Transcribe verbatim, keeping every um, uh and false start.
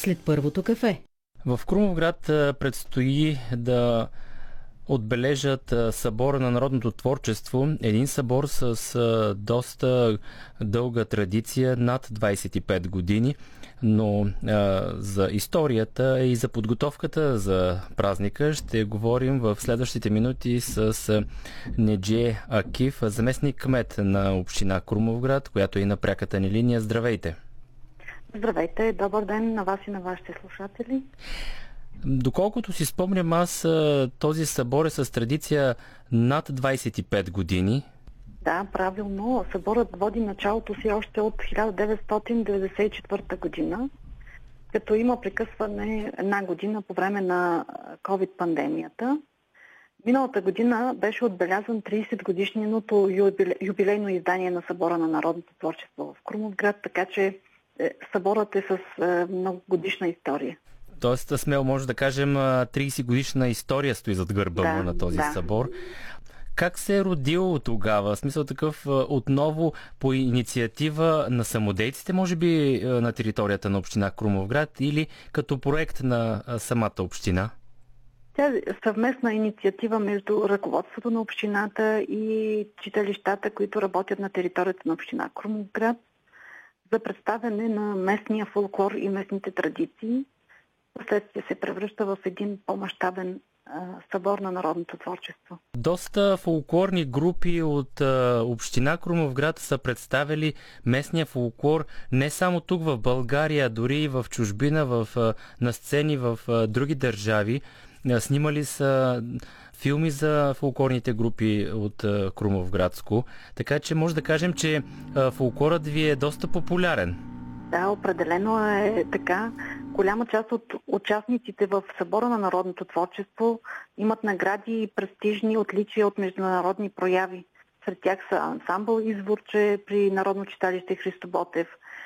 след първото кафе. В Крумовград предстои да отбележат събора на народното творчество. Един събор с доста дълга традиция, над двайсет и пет години, но а, за историята и за подготовката за празника ще говорим в следващите минути с Недже Акиф, заместник кмет на община Крумовград, която е и на пряката ни линия. Здравейте! Здравейте, добър ден на вас и на вашите слушатели. Доколкото си спомням аз, този събор е с традиция над двайсет и пет години. Да, правилно. Съборът води началото си още от хиляда деветстотин деветдесет и четвърта година, като има прекъсване една година по време на ковид-пандемията. Миналата година беше отбелязан трийсет годишниното юбилейно издание на Събора на народното творчество в Крумовград, така че съборът е с многогодишна история. Тоест, смело може да кажем, трийсет годишна история стои зад гърба да, му на този да. събор. Как се е родил тогава? В смисъл такъв, отново по инициатива на самодейците, може би на територията на община Крумовград, или като проект на самата община? Тя е съвместна инициатива между ръководството на общината и читалищата, които работят на територията на община Крумовград, за представяне на местния фолклор и местните традиции. Последствие се превръща в един по-мащабен събор на народното творчество. Доста фолклорни групи от а, община Крумовград са представили местния фолклор не само тук в България, дори и в чужбина, в, а, на сцени в а, други държави. А, снимали са филми за фолклорните групи от а, Крумовградско. Така че може да кажем, че а, фолклорът ви е доста популярен. Да, определено е така. Голяма част от участниците в Събора на народното творчество имат награди и престижни отличия от международни прояви. Сред тях са ансамбъл Изворче при Народно читалище Христо Ботев,